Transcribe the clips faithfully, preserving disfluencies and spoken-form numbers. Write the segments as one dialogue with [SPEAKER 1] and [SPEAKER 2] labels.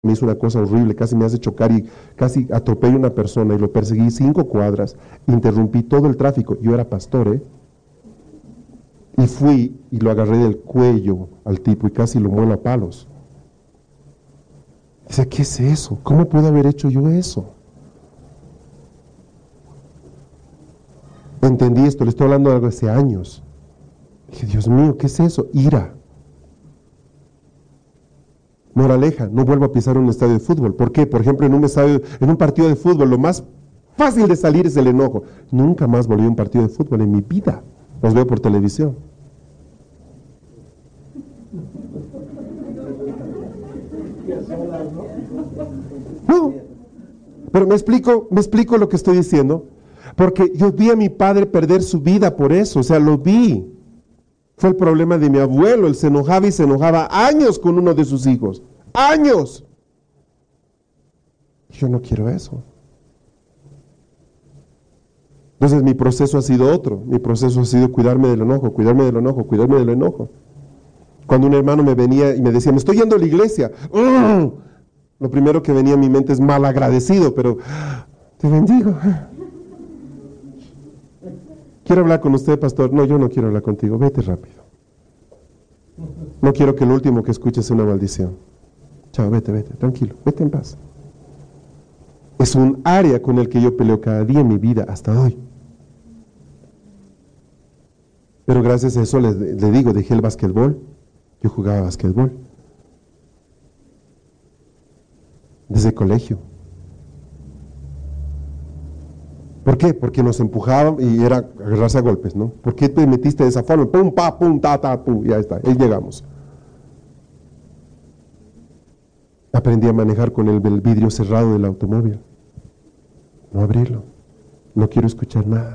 [SPEAKER 1] me hizo una cosa horrible, casi me hace chocar y casi atropello a una persona y lo perseguí cinco cuadras, interrumpí todo el tráfico. Yo era pastor, ¿eh? Y fui y lo agarré del cuello al tipo y casi lo muelo a palos. Dice, ¿qué es eso? ¿Cómo puedo haber hecho yo eso? Entendí esto, le estoy hablando de algo hace años. Dije, Dios mío, ¿qué es eso? Ira. Moraleja, no vuelvo a pisar un estadio de fútbol. ¿Por qué? Por ejemplo, en un estadio, en un partido de fútbol, lo más fácil de salir es el enojo. Nunca más volví a un partido de fútbol en mi vida. Los veo por televisión. No, pero me explico, me explico lo que estoy diciendo. Porque yo vi a mi padre perder su vida por eso, o sea, lo vi. Fue el problema de mi abuelo, él se enojaba y se enojaba años con uno de sus hijos. ¡Años! Yo no quiero eso. Entonces mi proceso ha sido otro. Mi proceso ha sido cuidarme del enojo, cuidarme del enojo, cuidarme del enojo. Cuando un hermano me venía y me decía, me estoy yendo a la iglesia. ¡Uh! Lo primero que venía a mi mente es mal agradecido, pero te bendigo. Quiero hablar con usted, pastor. No, yo no quiero hablar contigo. Vete rápido. No quiero que lo último que escuches sea una maldición. Chao, vete, vete, tranquilo, vete en paz. Es un área con el que yo peleo cada día en mi vida hasta hoy. Pero gracias a eso le, le digo, dejé el básquetbol. Yo jugaba básquetbol. Desde el colegio. ¿Por qué? Porque nos empujaban y era agarrarse a golpes, ¿no? ¿Por qué te metiste de esa forma? Pum, pa, pum, ta, ta, pum, ya está, ahí llegamos. Aprendí a manejar con el, el vidrio cerrado del automóvil. No abrirlo. No quiero escuchar nada.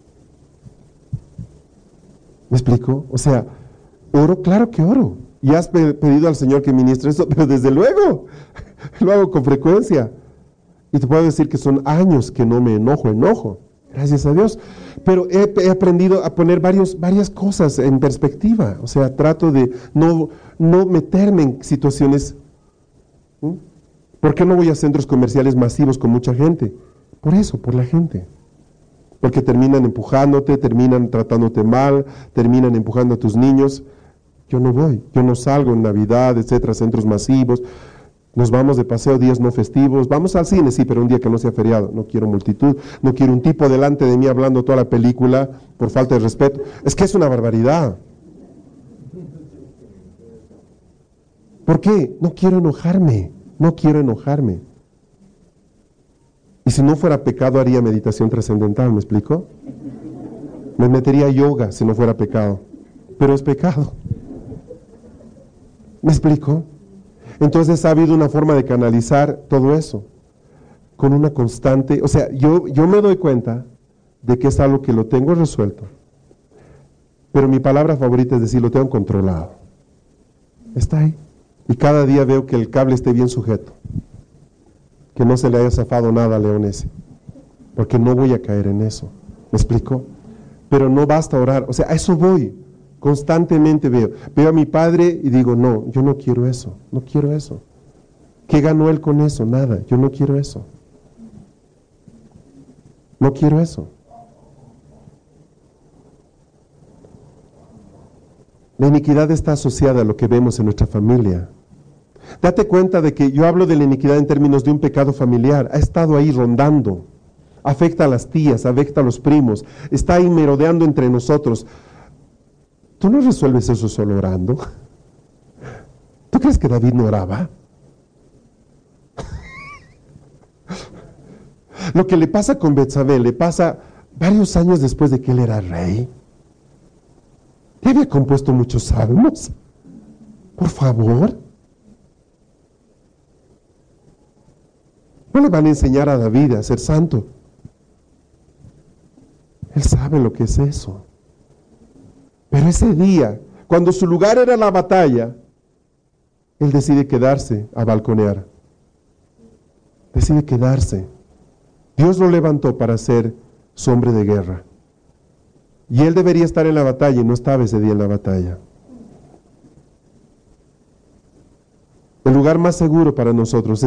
[SPEAKER 1] ¿Me explico? O sea, oro, claro que oro. Y has pe- pedido al Señor que ministre eso, pero desde luego, lo hago con frecuencia. Y te puedo decir que son años que no me enojo, enojo, gracias a Dios. Pero he, he aprendido a poner varios, varias cosas en perspectiva. O sea, trato de no, no meterme en situaciones. ¿Mm? ¿Por qué no voy a centros comerciales masivos con mucha gente? Por eso, por la gente. Porque terminan empujándote, terminan tratándote mal, terminan empujando a tus niños. Yo no voy, yo no salgo en Navidad, etcétera, centros masivos. Nos vamos de paseo días no festivos, vamos al cine, sí, pero un día que no sea feriado. No quiero multitud, no quiero un tipo delante de mí hablando toda la película por falta de respeto. Es que es una barbaridad. ¿Por qué? No quiero enojarme, no quiero enojarme. Y si no fuera pecado haría meditación trascendental, ¿me explico? Me metería a yoga si no fuera pecado, pero es pecado. ¿Me explico? Entonces ha habido una forma de canalizar todo eso, con una constante, o sea, yo, yo me doy cuenta de que es algo que lo tengo resuelto, pero mi palabra favorita es decir, lo tengo controlado. Está ahí. Y cada día veo que el cable esté bien sujeto, que no se le haya zafado nada a León ese, porque no voy a caer en eso. ¿Me explico? Pero no basta orar, o sea, a eso voy. Constantemente veo, veo a mi padre y digo, no, yo no quiero eso, no quiero eso. ¿Qué ganó él con eso? Nada, yo no quiero eso. No quiero eso. La iniquidad está asociada a lo que vemos en nuestra familia. Date cuenta de que yo hablo de la iniquidad en términos de un pecado familiar, ha estado ahí rondando, afecta a las tías, afecta a los primos, está ahí merodeando entre nosotros. ¿Tú no resuelves eso solo orando? ¿Tú crees que David no oraba? Lo que le pasa con Betsabé le pasa varios años después de que él era rey. ¿Ya había compuesto muchos salmos? Por favor. No le van a enseñar a David a ser santo. Él sabe lo que es eso. Pero ese día, cuando su lugar era la batalla, él decide quedarse a balconear. Decide quedarse. Dios lo levantó para ser su hombre de guerra. Y él debería estar en la batalla y no estaba ese día en la batalla. El lugar más seguro para nosotros